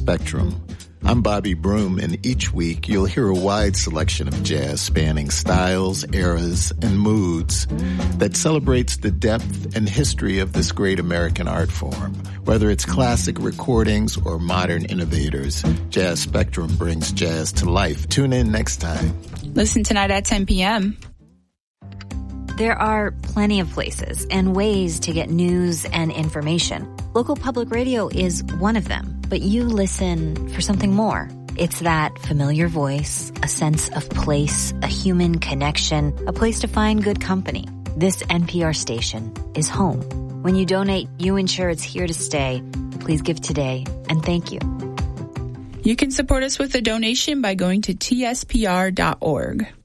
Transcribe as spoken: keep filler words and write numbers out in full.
Spectrum. I'm Bobby Broom, and each week you'll hear a wide selection of jazz spanning styles, eras, and moods that celebrates the depth and history of this great American art form. Whether it's classic recordings or modern innovators, Jazz Spectrum brings jazz to life. Tune in next time. Listen tonight at ten p.m. There are plenty of places and ways to get news and information. Local public radio is one of them, but you listen for something more. It's that familiar voice, a sense of place, a human connection, a place to find good company. This N P R station is home. When you donate, you ensure it's here to stay. Please give today, and thank you. You can support us with a donation by going to T S P R dot org.